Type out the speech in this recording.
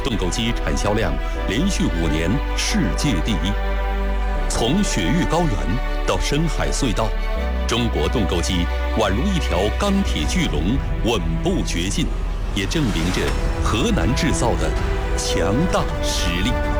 冻购机产销量连续5年世界第一。从雪域高原到深海隧道，中国冻购机宛如一条钢铁巨龙，稳步掘进，也证明着河南制造的强大实力。